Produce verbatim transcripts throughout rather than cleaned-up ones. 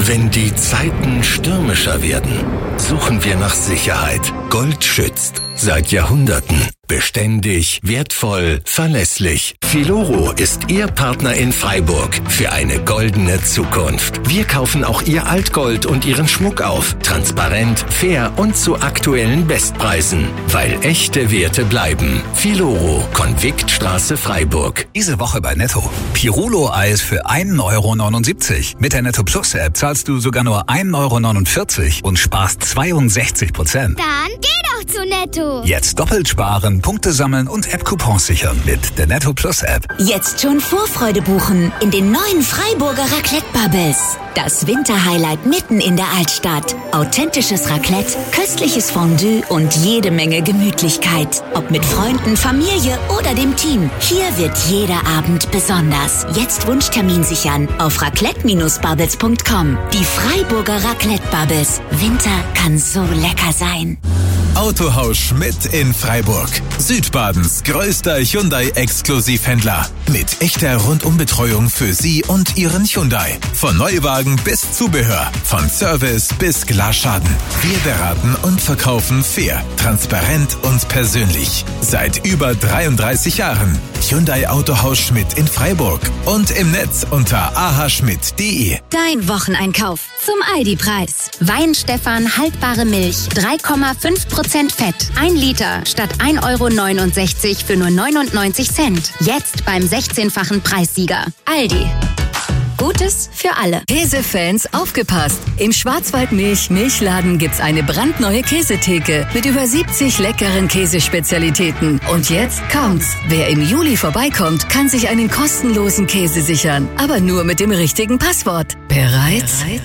Wenn die Zeiten stürmischer werden, suchen wir nach Sicherheit. Gold schützt. Seit Jahrhunderten. Beständig, wertvoll, verlässlich. Filoro ist Ihr Partner in Freiburg für eine goldene Zukunft. Wir kaufen auch Ihr Altgold und Ihren Schmuck auf. Transparent, fair und zu aktuellen Bestpreisen. Weil echte Werte bleiben. Filoro, Konviktstraße, Freiburg. Diese Woche bei Netto. Pirulo-Eis für ein Euro neunundsiebzig. Mit der Netto Plus App zahlst du sogar nur ein Euro neunundvierzig und sparst zweiundsechzig Prozent. Dann geh doch zu Netto. Jetzt doppelt sparen, Punkte sammeln und App-Coupons sichern mit der Netto Plus App. Jetzt schon Vorfreude buchen in den neuen Freiburger Raclette Bubbles. Das Winterhighlight mitten in der Altstadt. Authentisches Raclette, köstliches Fondue und jede Menge Gemütlichkeit. Ob mit Freunden, Familie oder dem Team. Hier wird jeder Abend besonders. Jetzt Wunschtermin sichern auf raclette Bindestrich bubbles Punkt com. Die Freiburger Raclette Bubbles. Winter kann so lecker sein. Autohaus Schmidt in Freiburg. Südbadens größter Hyundai-Exklusivhändler. Mit echter Rundumbetreuung für Sie und Ihren Hyundai. Von Neuwagen bis Zubehör. Von Service bis Glasschaden. Wir beraten und verkaufen fair, transparent und persönlich. Seit über dreiunddreißig Jahren. Hyundai Autohaus Schmidt in Freiburg. Und im Netz unter a h schmidt punkt d e. Dein Wocheneinkauf zum Aldi-Preis. Weinstefan haltbare Milch, drei Komma fünf Prozent Fett. ein Liter statt ein Euro neunundsechzig für nur neunundneunzig Cent. Jetzt beim sechzehnfachen Preissieger. Aldi. Gutes für alle. Käsefans, aufgepasst! Im Schwarzwaldmilch-Milchladen gibt's eine brandneue Käsetheke mit über siebzig leckeren Käsespezialitäten. Und jetzt kommt's! Wer im Juli vorbeikommt, kann sich einen kostenlosen Käse sichern. Aber nur mit dem richtigen Passwort. Bereit?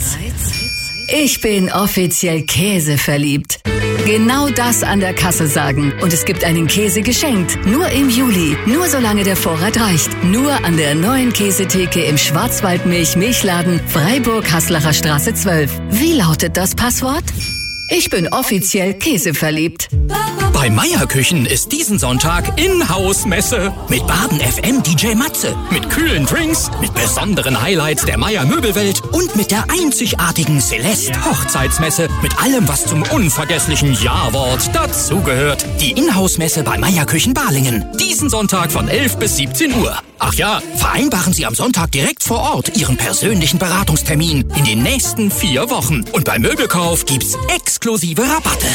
Ich bin offiziell käseverliebt. Genau das an der Kasse sagen. Und es gibt einen Käse geschenkt. Nur im Juli. Nur solange der Vorrat reicht. Nur an der neuen Käsetheke im Schwarzwaldmilch-Milchladen Freiburg-Haslacher Straße zwölf. Wie lautet das Passwort? Ich bin offiziell käseverliebt. Bei Meier Küchen ist diesen Sonntag Inhouse-Messe mit Baden F M D J Matze, mit kühlen Drinks, mit besonderen Highlights der Meier Möbelwelt und mit der einzigartigen Celeste Hochzeitsmesse mit allem, was zum unvergesslichen Ja-Wort dazugehört. Die Inhouse-Messe bei Meier Küchen Balingen. Diesen Sonntag von elf bis siebzehn Uhr. Ach ja, vereinbaren Sie am Sonntag direkt vor Ort Ihren persönlichen Beratungstermin in den nächsten vier Wochen. Und beim Möbelkauf gibt's exklusive Rabatte.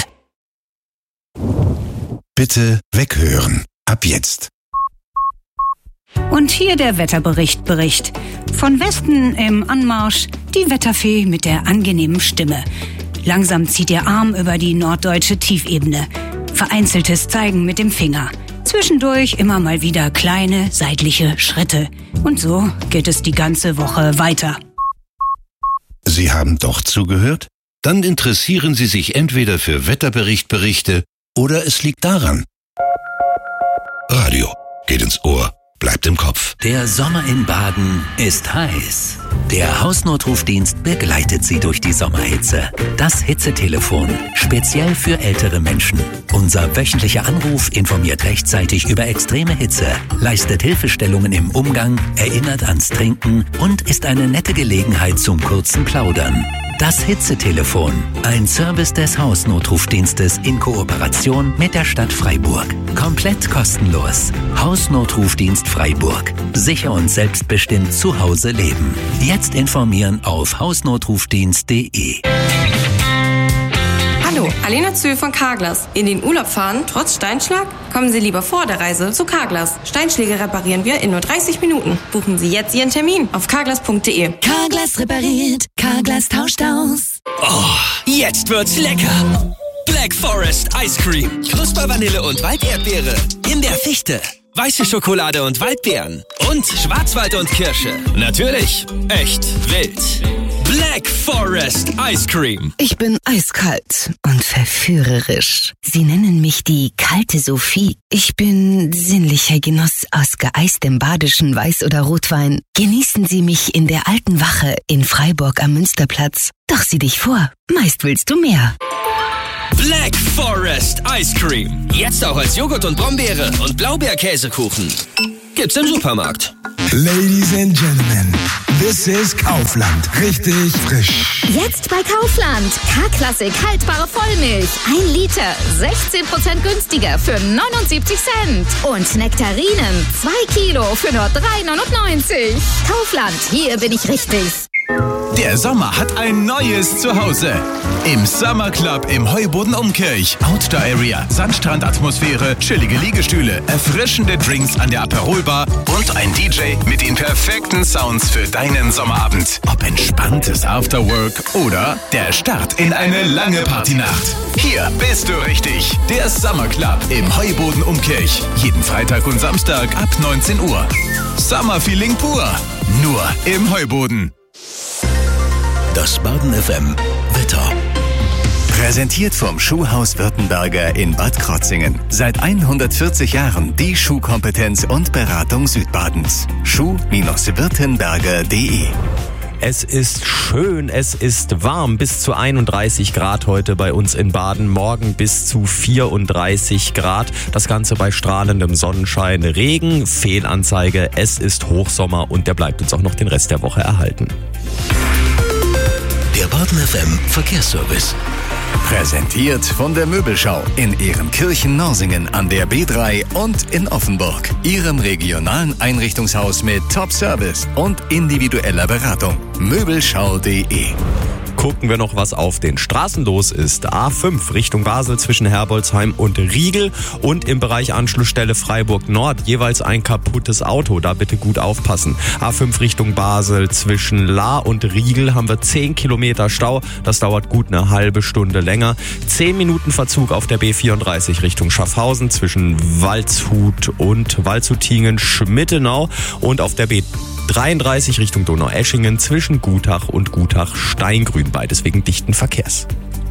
Bitte weghören. Ab jetzt. Und hier der Wetterbericht Bericht. Von Westen im Anmarsch die Wetterfee mit der angenehmen Stimme. Langsam zieht ihr Arm über die norddeutsche Tiefebene. Vereinzeltes Zeigen mit dem Finger. Zwischendurch immer mal wieder kleine seitliche Schritte. Und so geht es die ganze Woche weiter. Sie haben doch zugehört? Dann interessieren Sie sich entweder für Wetterberichtberichte oder es liegt daran. Radio geht ins Ohr, bleibt im Kopf. Der Sommer in Baden ist heiß. Der Hausnotrufdienst begleitet Sie durch die Sommerhitze. Das Hitzetelefon, speziell für ältere Menschen. Unser wöchentlicher Anruf informiert rechtzeitig über extreme Hitze, leistet Hilfestellungen im Umgang, erinnert ans Trinken und ist eine nette Gelegenheit zum kurzen Plaudern. Das Hitzetelefon, ein Service des Hausnotrufdienstes in Kooperation mit der Stadt Freiburg. Komplett kostenlos. Hausnotrufdienst Freiburg. Sicher und selbstbestimmt zu Hause leben. Jetzt informieren auf hausnotrufdienst punkt de. Hallo, Alena Zöhl von Carglass. In den Urlaub fahren, trotz Steinschlag? Kommen Sie lieber vor der Reise zu Carglass. Steinschläge reparieren wir in nur dreißig Minuten. Buchen Sie jetzt Ihren Termin auf carglass punkt de. Carglass repariert, Carglass tauscht aus. Oh, jetzt wird's lecker. Black Forest Ice Cream. Knusper Vanille und Walderdbeere. In der Fichte. Weiße Schokolade und Waldbeeren. Und Schwarzwald und Kirsche. Natürlich. Echt wild. Black Forest Ice Cream. Ich bin eiskalt und verführerisch. Sie nennen mich die kalte Sophie. Ich bin sinnlicher Genuss aus geeistem badischen Weiß- oder Rotwein. Genießen Sie mich in der alten Wache in Freiburg am Münsterplatz. Doch sieh dich vor, meist willst du mehr. Black Forest Ice Cream. Jetzt auch als Joghurt und Brombeere und Blaubeerkäsekuchen. Gibt's im Supermarkt. Ladies and Gentlemen, this is Kaufland. Richtig frisch. Jetzt bei Kaufland. K-Klassik haltbare Vollmilch. Ein Liter. sechzehn Prozent günstiger für neunundsiebzig Cent. Und Nektarinen. zwei Kilo für nur drei neunundneunzig. Kaufland. Hier bin ich richtig. Der Sommer hat ein neues Zuhause. Im Summer Club im Heuboden Umkirch. Outdoor Area, Sandstrandatmosphäre, chillige Liegestühle, erfrischende Drinks an der Aperolbar und ein D J mit den perfekten Sounds für deinen Sommerabend. Ob entspanntes Afterwork oder der Start in eine lange Partynacht. Hier bist du richtig. Der Summer Club im Heuboden Umkirch. Jeden Freitag und Samstag ab neunzehn Uhr. Summer Feeling pur. Nur im Heuboden. Das Baden F M Wetter. Präsentiert vom Schuhhaus Württemberger in Bad Krotzingen. Seit hundertvierzig Jahren die Schuhkompetenz und Beratung Südbadens. schuh Württemberger punkt de. Es ist schön, es ist warm, bis zu einunddreißig Grad heute bei uns in Baden, morgen bis zu vierunddreißig Grad. Das Ganze bei strahlendem Sonnenschein, Regen, Fehlanzeige, es ist Hochsommer und der bleibt uns auch noch den Rest der Woche erhalten. Der Baden F M Verkehrsservice. Präsentiert von der Möbelschau in Ehrenkirchen-Norsingen an der B drei und in Offenburg. Ihrem regionalen Einrichtungshaus mit Top-Service und individueller Beratung. Möbelschau punkt de. Gucken wir noch, was auf den Straßen los ist. A fünf Richtung Basel zwischen Herbolzheim und Riegel und im Bereich Anschlussstelle Freiburg Nord jeweils ein kaputtes Auto. Da bitte gut aufpassen. A fünf Richtung Basel zwischen Lahr und Riegel haben wir zehn Kilometer Stau. Das dauert gut eine halbe Stunde länger. zehn Minuten Verzug auf der B vierunddreißig Richtung Schaffhausen zwischen Waldshut und Waldshutingen-Schmittenau und auf der B dreiunddreißig Richtung Donaueschingen zwischen Gutach und Gutach-Steingrün, beides wegen dichten Verkehrs.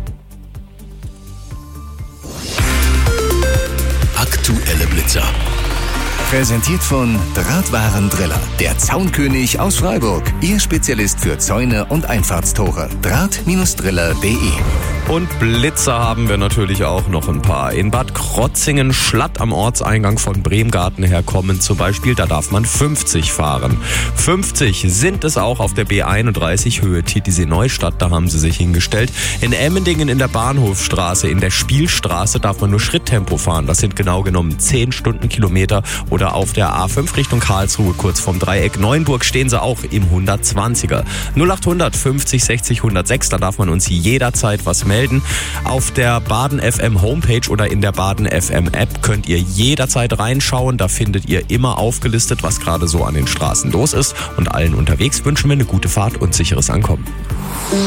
Aktuelle Blitzer. Präsentiert von Drahtwarendriller, der Zaunkönig aus Freiburg. Ihr Spezialist für Zäune und Einfahrtstore. Draht Driller punkt de. Und Blitzer haben wir natürlich auch noch ein paar. In Bad Krotzingen, Schlatt am Ortseingang von Bremgarten herkommen zum Beispiel, da darf man fünfzig fahren. fünfzig sind es auch auf der B einunddreißig Höhe Titisee Neustadt, da haben sie sich hingestellt. In Emmendingen in der Bahnhofstraße, in der Spielstraße darf man nur Schritttempo fahren. Das sind genau genommen zehn Stundenkilometer. Oder auf der A fünf Richtung Karlsruhe, kurz vom Dreieck Neuenburg, stehen sie auch im hundertzwanziger. null achthundert fünfzig sechzig hundertsechs, da darf man uns jederzeit was melden. Auf der Baden F M Homepage oder in der Baden F M App könnt ihr jederzeit reinschauen. Da findet ihr immer aufgelistet, was gerade so an den Straßen los ist. Und allen unterwegs wünschen wir eine gute Fahrt und sicheres Ankommen.